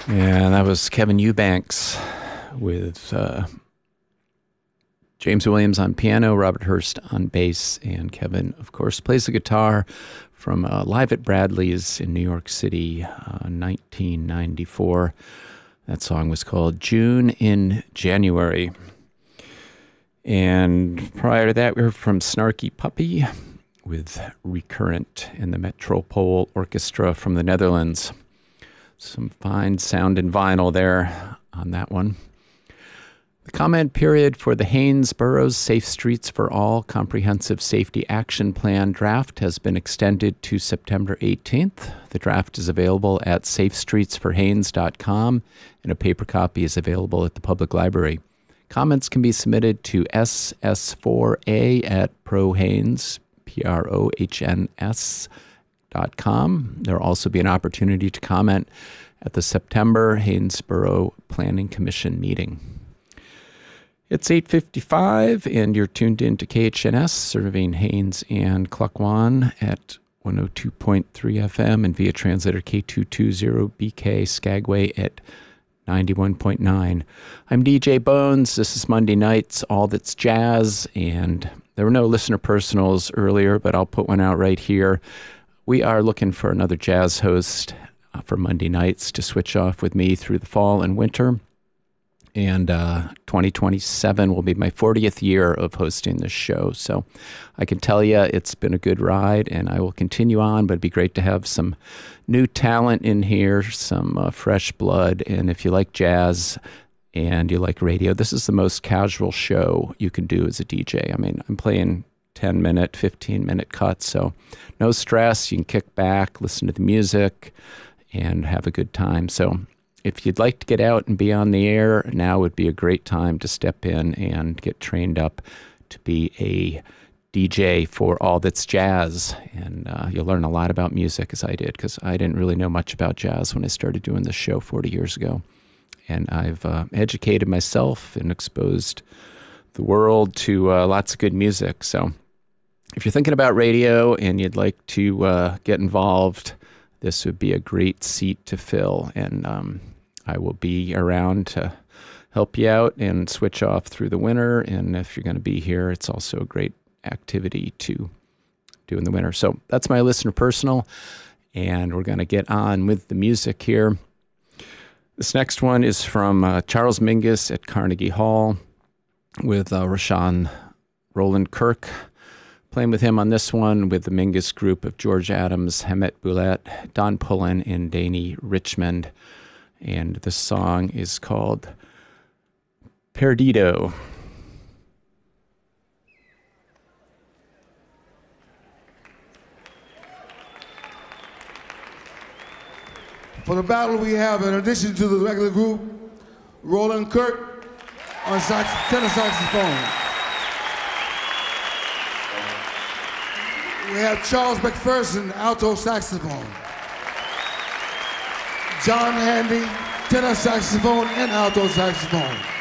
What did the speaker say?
And that was Kevin Eubanks with James Williams on piano, Robert Hurst on bass, and Kevin, of course, plays the guitar from Live at Bradley's in New York City, 1994. That song was called June in January. And prior to that, we heard from Snarky Puppy with Recurrent and the Metropole Orchestra from the Netherlands. Some fine sound and vinyl there on that one. The comment period for the Haynes-Burroughs Safe Streets for All Comprehensive Safety Action Plan draft has been extended to September 18th. The draft is available at safestreetsforhaynes.com, and a paper copy is available at the public library. Comments can be submitted to ss4a@prohaynes, PROHNS.com. There will also be an opportunity to comment at the September Haynes-Borough Planning Commission meeting. It's 8:55, and you're tuned in to KHNS, serving Haines and Klukwan at 102.3 FM and via translator K220BK Skagway at 91.9. I'm DJ Bones. This is Monday Nights, All That's Jazz, and there were no listener personals earlier, but I'll put one out right here. We are looking for another jazz host for Monday nights to switch off with me through the fall and winter. And 2027 will be my 40th year of hosting this show. So I can tell you it's been a good ride, and I will continue on, but it'd be great to have some new talent in here, some fresh blood. And if you like jazz and you like radio, this is the most casual show you can do as a DJ. I mean, I'm playing 10-minute, 15-minute cuts, so no stress. You can kick back, listen to the music, and have a good time. So if you'd like to get out and be on the air, now would be a great time to step in and get trained up to be a DJ for All That's Jazz. And you'll learn a lot about music, as I did, because I didn't really know much about jazz when I started doing this show 40 years ago. And I've educated myself and exposed the world to lots of good music. So if you're thinking about radio and you'd like to get involved, this would be a great seat to fill. And I will be around to help you out and switch off through the winter. And if you're going to be here, it's also a great activity to do in the winter. So that's my listener personal. And we're going to get on with the music here. This next one is from Charles Mingus at Carnegie Hall with Rashawn Roland Kirk. Playing with him on this one with the Mingus group of George Adams, Hemet Boulet, Don Pullen, and Danny Richmond. And the song is called Perdido. For the battle, we have, in addition to the regular group, Roland Kirk on tenor saxophone. We have Charles McPherson, alto saxophone. John Handy, tenor saxophone and alto saxophone.